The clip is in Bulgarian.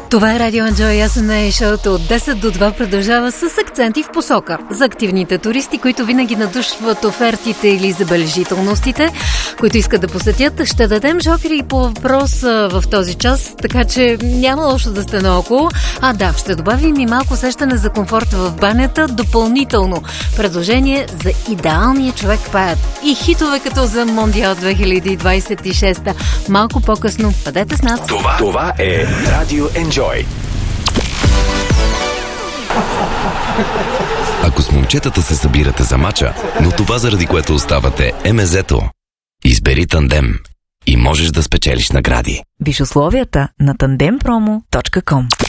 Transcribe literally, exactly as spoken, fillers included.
Това е Радио Enjoy, аз съм Нея. Шоуто от десет до два продължава с акценти в посока за активните туристи, които винаги надушват офертите или забележителностите, които искат да посетят. Ще дадем жокери по въпрос в този час, така че няма лошо да сте наоколо. А да, ще добавим и малко усещане за комфорт в банята, допълнително предложение за идеалния човек паят и хитове като за Мондиал две хиляди двадесет и шеста. Малко по-късно. Бъдете с нас. Това, това е Радио Enjoy. Ако с момчетата се събирате за мача, но това заради което оставате е мезето, избери Тандем и можеш да спечелиш награди. Виж условията на тандем промо точка ком.